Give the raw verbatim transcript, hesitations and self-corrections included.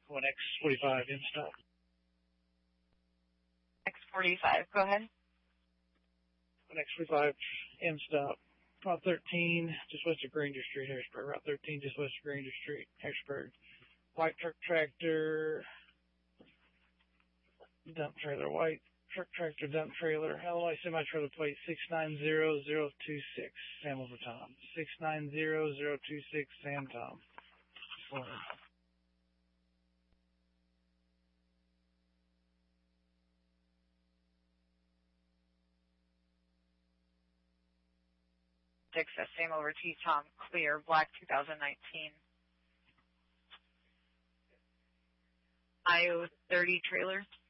One X forty-five in stop. X forty-five, go ahead. One X forty-five in stop. Route thirteen, just west of Granger Street, Harrisburg. Route thirteen, just west of Granger Street, Harrisburg. White truck tractor, dump trailer. White truck tractor, dump trailer. Illinois semi-trailer plate six nine zero zero two six. Sam over Tom. six nine zero zero two six, Sam Tom. Forward. Texas, same over T Tom, clear, black two thousand nineteen. I O thirty trailer.